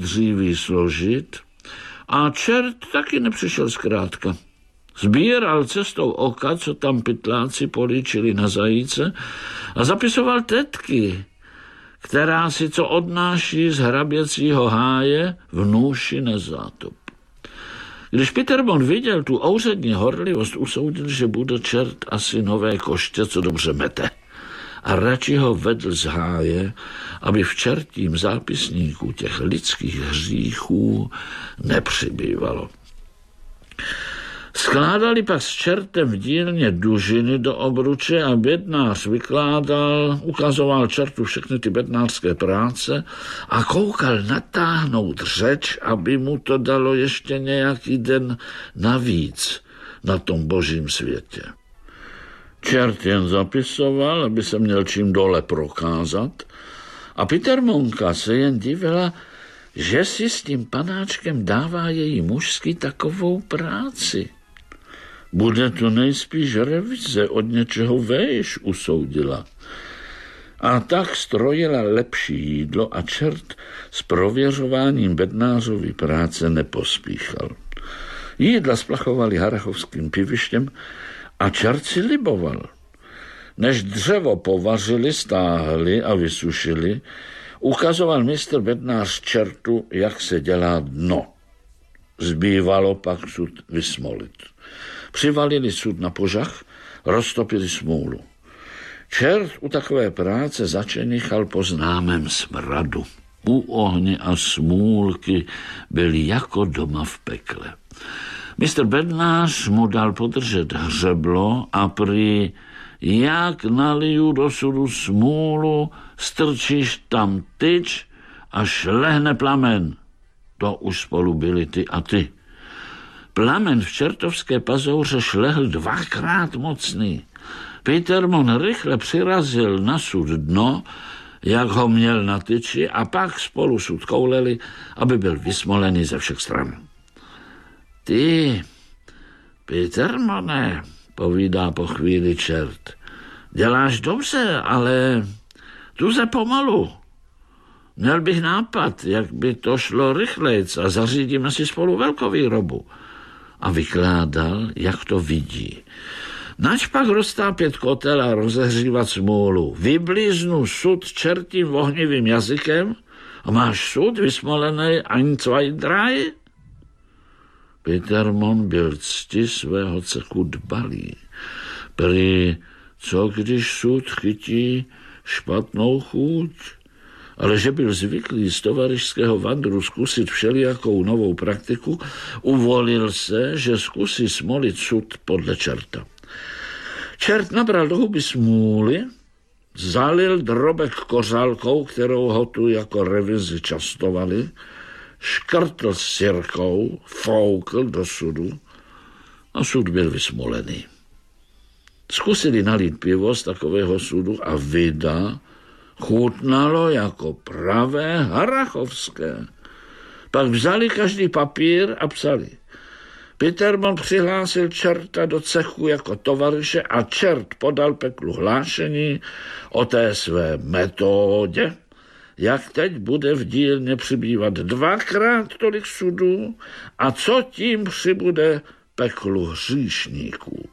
dříví složit a čert taky nepřišel zkrátka. Sbíral cestou oka, co tam pytláci políčili na zajíce a zapisoval tetky, která si co odnáší z hraběcího háje v nůši na zátop. Když Petermon viděl tu ouřední horlivost, usoudil, že bude čert asi nové koště, co dobře mete. A radši ho vedl z háje, aby v čertím zápisníku těch lidských hříchů nepřibývalo. Skládali pak s čertem v dílně dužiny do obruče a bednář ukazoval čertu všechny ty bednářské práce a koukal natáhnout řeč, aby mu to dalo ještě nějaký den navíc na tom božím světě. Čert jen zapisoval, aby se měl čím dole prokázat, a Petermonka se jen divila, že si s tím panáčkem dává její mužský takovou práci. Bude to nejspíš revize od něčeho vejš, usoudila. A tak strojila lepší jídlo a čert s prověřováním bednářovy práce nepospíchal. Jídla splachovali harachovským pivištěm a čert si liboval. Než dřevo povařili, stáhli a vysušili, ukazoval mistr bednář čertu, jak se dělá dno. Zbývalo pak sud vysmolit. Přivalili sud na požah, roztopili smůlu. Čert u takové práce začenichal po známém smradu. U ohně a smůlky byli jako doma v pekle. Mistr bednář mu dal podržet hřeblo a prý jak naliju do sudu smůlu, strčíš tam tyč a šlehne plamen. To už spolu byli ty a ty. Plamen v čertovské pazouře šlehl 2krát mocný. Petermon rychle přirazil na sud dno, jak ho měl na tyči, a pak spolu sud kouleli, aby byl vysmolený ze všech stran. Ty, Petermone, povídá po chvíli čert, děláš dobře, ale tuze pomalu. Měl bych nápad, jak by to šlo rychlejc a zařídíme si spolu velkovýrobu. A vykládal, jak to vidí. Nač pak roztápět kotel a rozehřívat smůlu. Vyblíznu sud čertím ohnivým jazykem a máš sud vysmolený ein, zwei, drei? Petermon byl cti svého cechu dbalý. Prý, co když sud chytí špatnou chuť? Ale že byl zvyklý z tovarišského vandru zkusit všelijakou novou praktiku, uvolil se, že zkusí smolit sud podle čerta. Čert nabral do huby smůly, zalil drobek kořálkou, kterou ho tu jako revizi častovali, škrtl sirkou, foukl do sudu a sud byl vysmolený. Zkusili nalít pivo z takového sudu a vida chutnalo jako pravé harachovské. Pak vzali každý papír a psali. Petermon přihlásil čerta do cechu jako tovariše a čert podal peklu hlášení o té své metodě, jak teď bude v dílně přibývat 2krát tolik sudů a co tím přibude peklu hříšníků.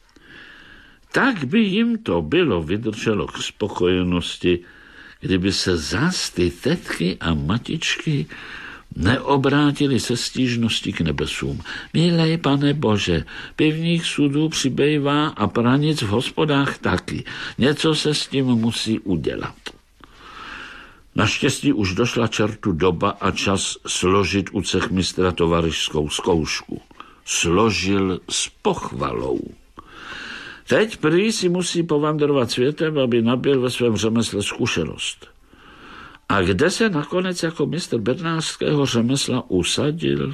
Tak by jim to bylo vydrželo k spokojenosti, kdyby se zas ty tetky a matičky neobrátili se stížností k nebesům. Milej Pane Bože, pivních sudů přibývá a pranic v hospodách taky. Něco se s tím musí udělat. Naštěstí už došla čertu doba a čas složit u cechmistra tovarišskou zkoušku. Složil s pochvalou. Teď prý si musí povandrovat světem, aby nabyl ve svém řemesle zkušenost. A kde se nakonec jako mistr bednářského řemesla usadil?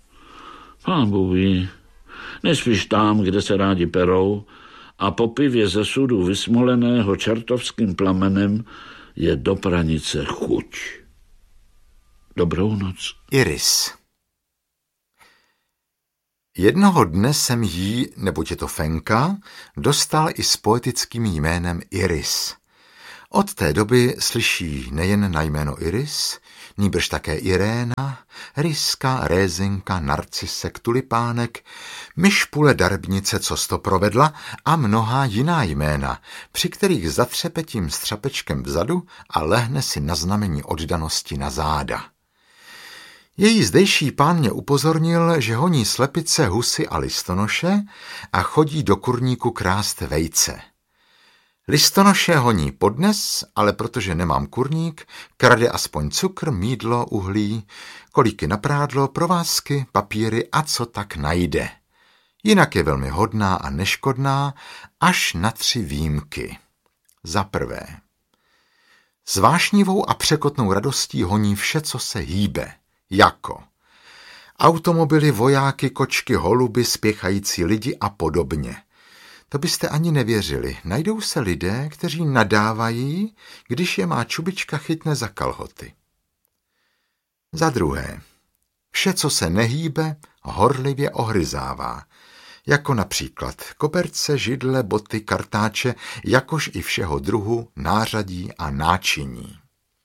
Pán Bůh ví. Nejspíš tam, kde se rádi perou a po pivě ze sudu vysmoleného čertovským plamenem je do pranice chuť. Dobrou noc. Iris. Jednoho dne jsem jí, neboť je to Fenka, dostal i s poetickým jménem Iris. Od té doby slyší nejen na jméno Iris, nýbrž také Iréna, Ryska, Rézinka, Narcisek, Tulipánek, Myšpule Darbnice, co to provedla a mnohá jiná jména, při kterých zatřepe tím střapečkem vzadu a lehne si na znamení oddanosti na záda. Její zdejší pán mě upozornil, že honí slepice, husy a listonoše a chodí do kurníku krást vejce. Listonoše honí podnes, ale protože nemám kurník, krade aspoň cukr, mýdlo, uhlí, kolíky na prádlo, provázky, papíry a co tak najde. Jinak je velmi hodná a neškodná, až na 3 výjimky. Za prvé. S vášnivou a překotnou radostí honí vše, co se hýbe, jako automobily, vojáky, kočky, holuby, spěchající lidi a podobně. To byste ani nevěřili. Najdou se lidé, kteří nadávají, když je má čubička chytne za kalhoty. Za druhé. Vše, co se nehýbe, horlivě ohryzává. Jako například koberce, židle, boty, kartáče, jakož i všeho druhu, nářadí a náčiní.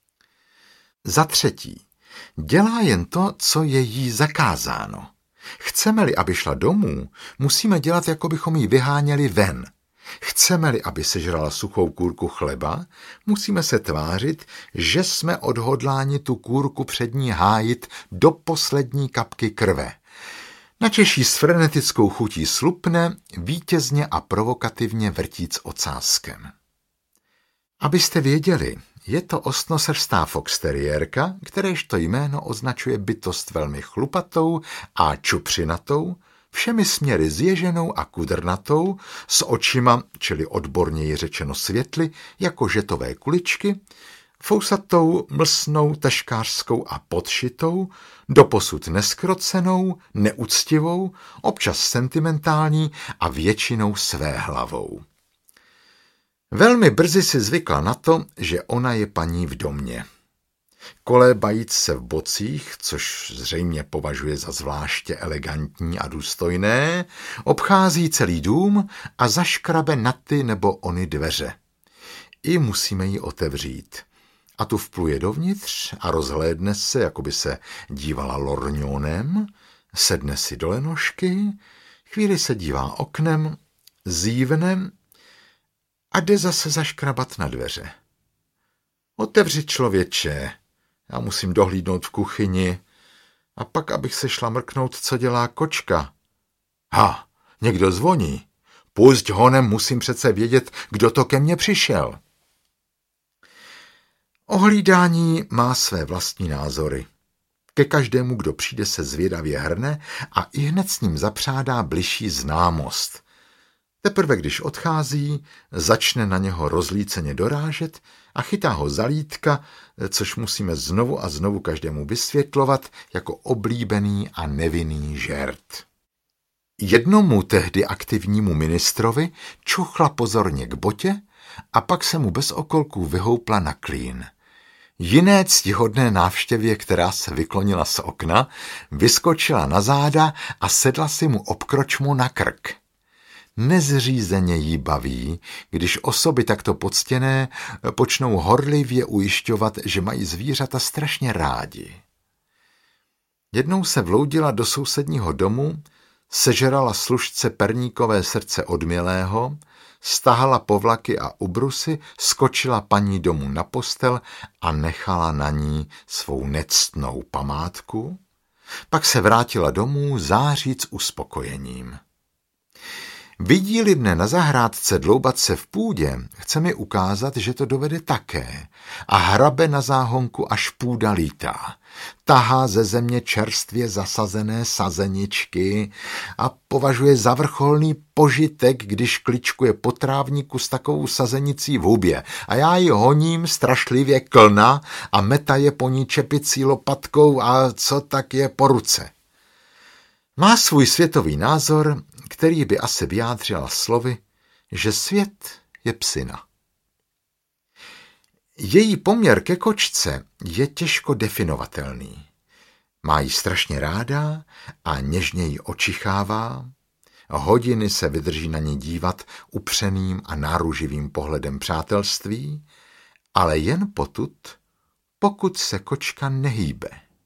Za třetí. Dělá jen to, co je jí zakázáno. Chceme-li, aby šla domů, musíme dělat, jako bychom ji vyháněli ven. Chceme-li, aby sežrala suchou kůrku chleba, musíme se tvářit, že jsme odhodláni tu kůrku před ní hájit do poslední kapky krve. Načež jí s frenetickou chutí slupne, vítězně a provokativně vrtíc ocáskem. Abyste věděli, je to ostnosrstá foxteriérka, kteréžto jméno označuje bytost velmi chlupatou a čupřinatou, všemi směry zježenou a kudrnatou, s očima, čili odborněji řečeno světly, jako žetové kuličky, fousatou, mlsnou, taškářskou a podšitou, doposud neskrocenou, neúctivou, občas sentimentální a většinou svéhlavou. Velmi brzy si zvykla na to, že ona je paní v domě. Kolébajíc se v bocích, což zřejmě považuje za zvláště elegantní a důstojné, obchází celý dům a zaškrabe na ty nebo ony dveře. I musíme ji otevřít. A tu vpluje dovnitř a rozhlédne se, jako by se dívala lorňonem, sedne si do lenošky, chvíli se dívá oknem, zívne a jde zase zaškrabat na dveře. Otevři, člověče, já musím dohlídnout v kuchyni a pak, abych se šla mrknout, co dělá kočka. Ha, někdo zvoní. Pusť honem, musím přece vědět, kdo to ke mně přišel. Ohlídání má své vlastní názory. Ke každému, kdo přijde, se zvědavě hrne a ihned s ním zapřádá bližší známost. Teprve když odchází, začne na něho rozlíceně dorážet a chytá ho za lítka, což musíme znovu a znovu každému vysvětlovat jako oblíbený a nevinný žert. Jednomu tehdy aktivnímu ministrovi čuchla pozorně k botě a pak se mu bez okolků vyhoupla na klín. Jiné ctihodné návštěvě, která se vyklonila z okna, vyskočila na záda a sedla si mu obkročmu na krk. Nezřízeně jí baví, když osoby takto poctěné počnou horlivě ujišťovat, že mají zvířata strašně rádi. Jednou se vloudila do sousedního domu, sežrala služce perníkové srdce odmělého, stahala povlaky a ubrusy, skočila paní domu na postel a nechala na ní svou nectnou památku, pak se vrátila domů záříc uspokojením. Vidí-li mne na zahrádce dloubat se v půdě, chce mi ukázat, že to dovede také a hrabe na záhonku, až půda lítá. Tahá ze země čerstvě zasazené sazeničky a považuje za vrcholný požitek, když kličkuje po trávníku s takovou sazenicí v hubě a já ji honím strašlivě klna a metaje po ní čepicí lopatkou a co tak je po ruce. Má svůj světový názor, který by asi vyjádřila slovy, že svět je psina. Její poměr ke kočce je těžko definovatelný. Má ji strašně ráda a něžně ji očichává, hodiny se vydrží na ní dívat upřeným a náruživým pohledem přátelství, ale jen potud, pokud se kočka nehýbe.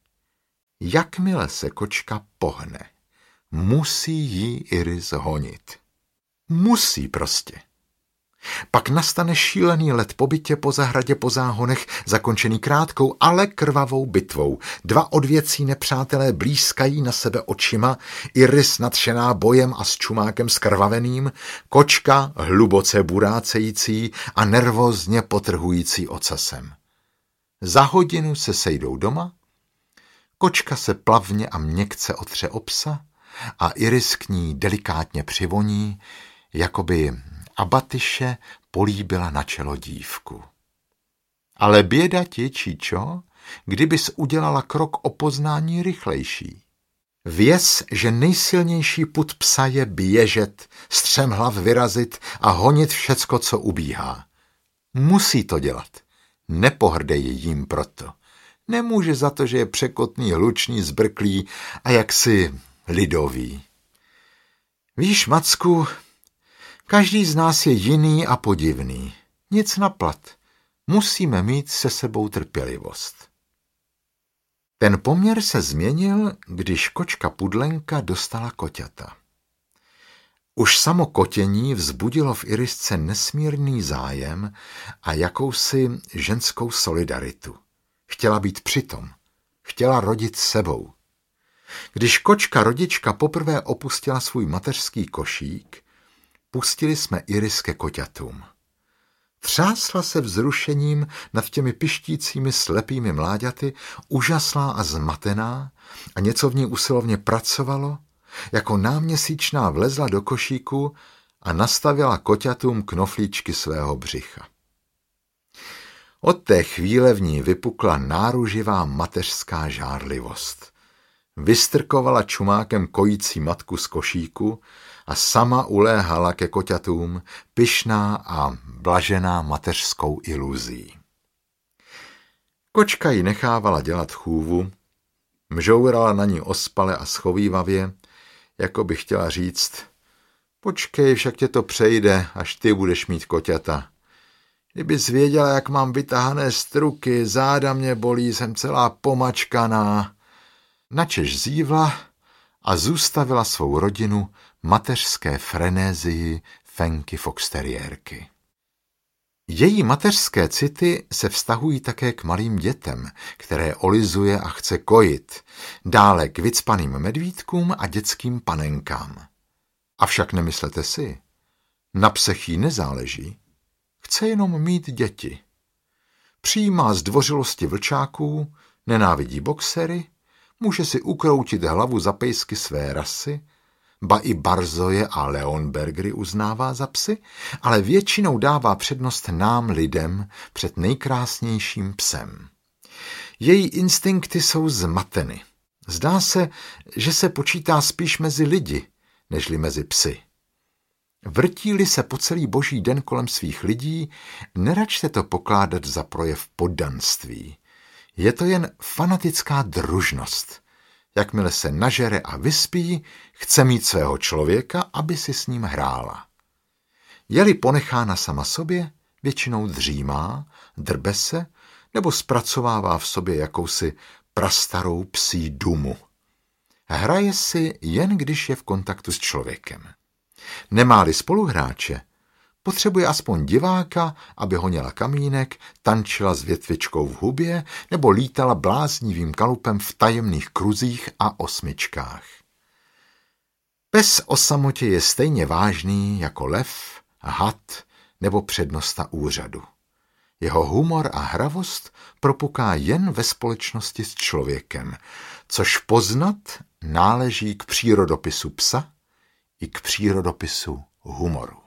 Jakmile se kočka pohne, musí jí Iris honit. Musí prostě. Pak nastane šílený let po bytě, po zahradě, po záhonech, zakončený krátkou, ale krvavou bitvou. Dva odvěcí nepřátelé blízkají na sebe očima, Iris nadšená bojem a s čumákem skrvaveným, kočka hluboce burácející a nervózně potrhující ocasem. Za hodinu se sejdou doma, kočka se plavně a měkce otře o psa a Iris k ní delikátně přivoní, jakoby Abatyše políbila na čelo dívku. Ale běda ti, Čičo, kdybys udělala krok o poznání rychlejší. Věz, že nejsilnější pud psa je běžet, střemhlav vyrazit a honit všecko, co ubíhá. Musí to dělat. Nepohrdej jím proto. Nemůže za to, že je překotný, hlučný, zbrklý a jaksi lidový. Víš, Macku, každý z nás je jiný a podivný. Nic naplat. Musíme mít se sebou trpělivost. Ten poměr se změnil, když kočka Pudlenka dostala koťata. Už samo kotění vzbudilo v Irisce nesmírný zájem a jakousi ženskou solidaritu. Chtěla být přitom. Chtěla rodit sebou. Když kočka rodička poprvé opustila svůj mateřský košík, pustili jsme Iris ke koťatům. Třásla se vzrušením nad těmi pištícími slepými mláďaty, úžaslá a zmatená, a něco v ní usilovně pracovalo, jako náměsíčná vlezla do košíku a nastavila koťatům knoflíčky svého břicha. Od té chvíle v ní vypukla náruživá mateřská žárlivost. Vystrkovala čumákem kojící matku z košíku a sama uléhala ke koťatům, pyšná a blažená mateřskou iluzí. Kočka ji nechávala dělat chůvu, mžourala na ní ospale a schovívavě, jako by chtěla říct: počkej, však tě to přejde, až ty budeš mít koťata. Kdybys věděla, jak mám vytahané struky, záda mě bolí, jsem celá pomačkaná. Načež zívla a zůstavila svou rodinu mateřské frenézii Fenky foxteriérky. Její mateřské city se vztahují také k malým dětem, které olizuje a chce kojit, dále k vycpaným medvídkům a dětským panenkám. Avšak nemyslete si, na psech jí nezáleží, chce jenom mít děti. Přijímá zdvořilosti vlčáků, nenávidí boxery, může si ukroutit hlavu za pejsky své rasy, ba i barzoje a leonbergery uznává za psy, ale většinou dává přednost nám lidem před nejkrásnějším psem. Její instinkty jsou zmateny. Zdá se, že se počítá spíš mezi lidi, nežli mezi psy. Vrtí-li se po celý boží den kolem svých lidí, neračte to pokládat za projev poddanství. Je to jen fanatická družnost. Jakmile se nažere a vyspí, chce mít svého člověka, aby si s ním hrála. Je-li ponechána sama sobě, většinou dřímá, drbe se nebo zpracovává v sobě jakousi prastarou psí dumu. Hraje si, jen když je v kontaktu s člověkem. Nemá-li spoluhráče, potřebuje aspoň diváka, aby honěla kamínek, tančila s větvičkou v hubě nebo lítala bláznivým kalupem v tajemných kruzích a osmičkách. Pes o samotě je stejně vážný jako lev, had nebo přednosta úřadu. Jeho humor a hravost propuká jen ve společnosti s člověkem, což poznat náleží k přírodopisu psa i k přírodopisu humoru.